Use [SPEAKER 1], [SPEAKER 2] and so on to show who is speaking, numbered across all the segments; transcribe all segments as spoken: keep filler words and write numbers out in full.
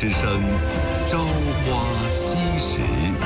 [SPEAKER 1] 之声《朝花夕拾》。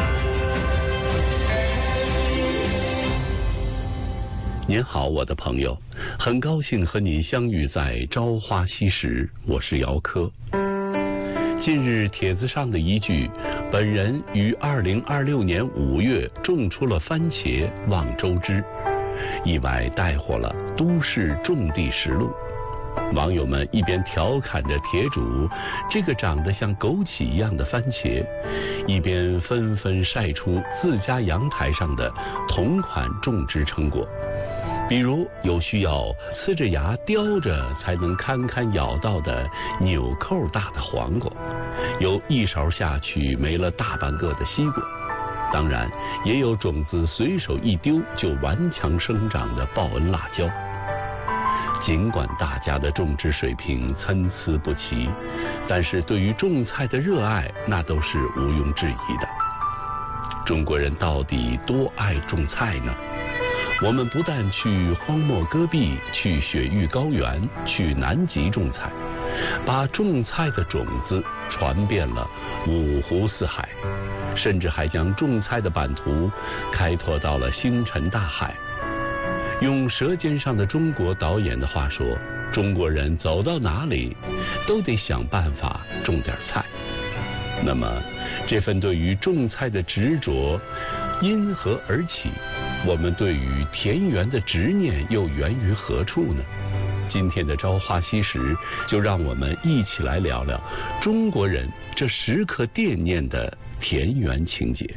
[SPEAKER 1] 您好，我的朋友，很高兴和您相遇在《朝花夕拾》，我是姚科。近日帖子上的一句“本人于二零二六年五月种出了番茄，望周知”，意外带火了都市种地实录。网友们一边调侃着帖主这个长得像枸杞一样的番茄，一边纷纷晒出自家阳台上的同款种植成果。比如有需要呲着牙叼着才能堪堪咬到的纽扣大的黄瓜，有一勺下去没了大半个的西瓜，当然也有种子随手一丢就顽强生长的报恩辣椒。尽管大家的种植水平参差不齐，但是对于种菜的热爱那都是毋庸置疑的。中国人到底多爱种菜呢？我们不但去荒漠戈壁，去雪域高原，去南极种菜，把种菜的种子传遍了五湖四海，甚至还将种菜的版图开拓到了星辰大海。用《舌尖上的中国》导演的话说，中国人走到哪里都得想办法种点菜。那么这份对于种菜的执着因何而起？我们对于田园的执念又源于何处呢？今天的朝花夕拾就让我们一起来聊聊中国人这时刻惦念的田园情节。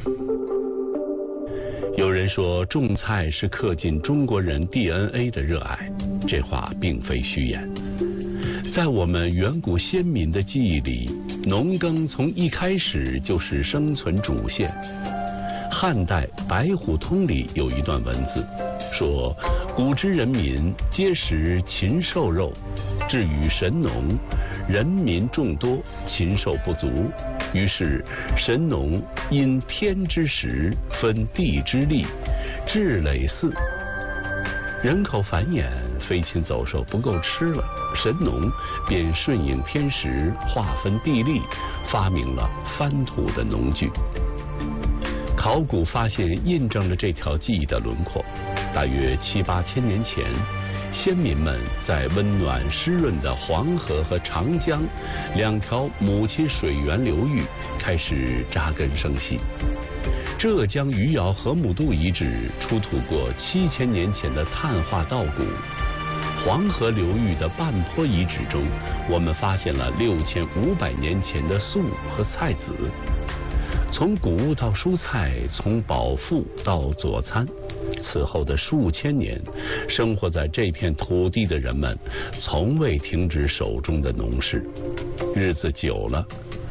[SPEAKER 1] 有人说种菜是刻进中国人 D N A 的热爱，这话并非虚言。在我们远古先民的记忆里，农耕从一开始就是生存主线。汉代《白虎通》里有一段文字说，古之人民皆食禽兽肉，至于神农，人民众多，禽兽不足，于是神农因天之时，分地之利，治累祀。人口繁衍，飞禽走兽不够吃了，神农便顺应天时，划分地利，发明了翻土的农具。考古发现印证了这条记忆的轮廓。大约七八千年前，先民们在温暖湿润的黄河和长江两条母亲水源流域开始扎根生息。浙江余姚河姆渡遗址出土过七千年前的碳化稻谷。黄河流域的半坡遗址中，我们发现了六千五百年前的粟和菜籽。从谷物到蔬菜，从饱腹到佐餐，此后的数千年，生活在这片土地的人们从未停止手中的农事。日子久了，